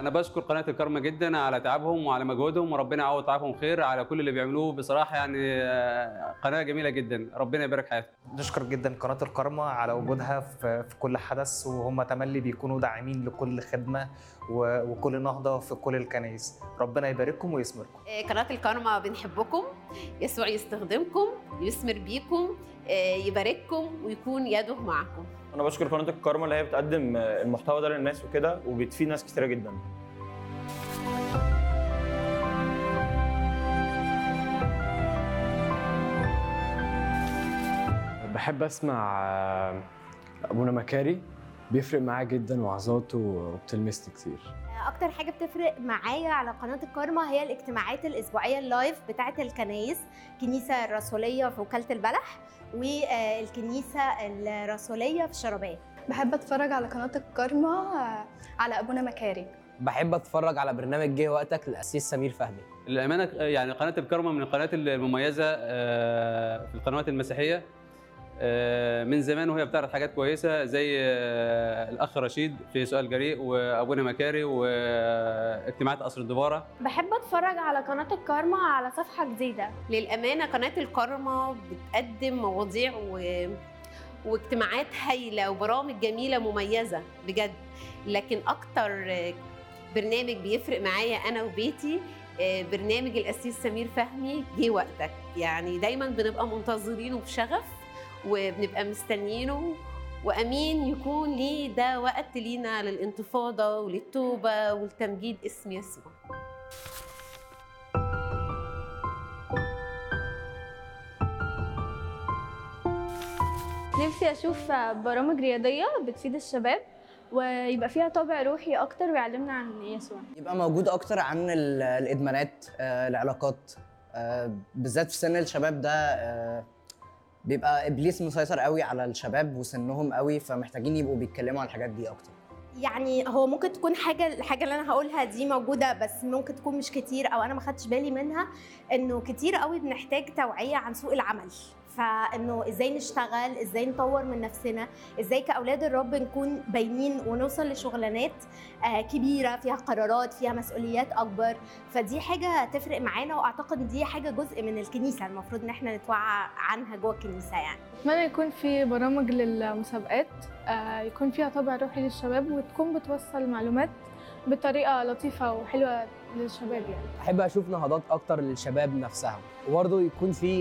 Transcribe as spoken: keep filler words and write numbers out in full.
انا بشكر قناه الكرمة جدا على تعبهم وعلى مجهودهم، وربنا يعوض تعبهم خير على كل اللي بيعملوه. بصراحه يعني آه، قناه جميله جدا، ربنا يبارك حياتهم. نشكر جدا قناة الكرمة على وجودها في في كل حدث، وهم تملي بيكونوا داعمين لكل خدمة و- وكل نهضة في كل الكنائس. ربنا يبارككم ويثمركم. آه، قناة الكرمة بنحبكم، يسوع يستخدمكم، يثمر بيكم، آه، يبارككم ويكون يده معكم. انا بشكر قناه الكرمة اللي هي بتقدم المحتوى ده للناس وكده، وبتفيد ناس كتيره جدا. بحب اسمع آه، ابونا مكاري، بيفرق معايا جدا وعظاته وبتلمسني كتير. اكتر حاجه بتفرق معايا على قناه الكرمة هي الاجتماعات الاسبوعيه اللايف بتاعه الكنايس، الكنيسه الرسوليه في وكاله البلح والكنيسه الرسوليه في الشربيه. بحب اتفرج على قناة الكرمة على ابونا مكاري. بحب اتفرج على برنامج جه وقتك للقسيس سمير فهمي. الامانه يعني قناه الكرمة من القنوات المميزه آه، في القنوات المسيحيه. آه، من زمان وهي بتعرض حاجات كويسه زي آه، الاخ رشيد في سؤال جريء، وابونا مكاري، واجتماعات قصر الدباره. بحب اتفرج على قناة الكرمة على صفحة جديدة. للأمانة قناة الكرمة بتقدم مواضيع و... واجتماعات هايلة وبرامج جميلة مميزة بجد. لكن أكتر برنامج بيفرق معايا أنا وبيتي برنامج القسيس سمير فهمي جه وقتك. يعني دايما بنبقى منتظرينه بشغف وبنبقى مستنيينه، وأمين يكون ليه ده وقت لينا للانتفاضة وللتوبة ولتمجيد اسم يسوع. نفسي اشوف برامج رياضية بتفيد الشباب ويبقى فيها طابع روحي اكتر ويعلمنا عن يسوع. يبقى موجود اكتر عن ال- الادمانات، آه، العلاقات، آه، بالذات في سن الشباب ده. آه، بيبقى ابليس مسيطر قوي على الشباب وسنهم قوي، فمحتاجين يبقوا بيتكلموا عن الحاجات دي اكتر. يعني هو ممكن تكون حاجه الحاجه اللي انا هقولها دي موجوده، بس ممكن تكون مش كتير او انا ما خدتش بالي منها، انه كتير قوي بنحتاج توعيه عن سوق العمل. فانه ازاي نشتغل، ازاي نطور من نفسنا، ازاي كاولاد الرب نكون باينين ونوصل لشغلانات آه كبيره فيها قرارات، فيها مسؤوليات اكبر. فدي حاجه تفرق معانا، واعتقد دي حاجه جزء من الكنيسه المفروض ان احنا نتوعى عنها جوه الكنيسه. يعني اتمنى يكون في برامج للمسابقات آه، يكون فيها طابع روحي للشباب وتكون بتوصل معلومات بطريقة لطيفة وحلوة للشباب. يعني احب اشوف نهضات اكتر للشباب نفسها، وبرضه يكون في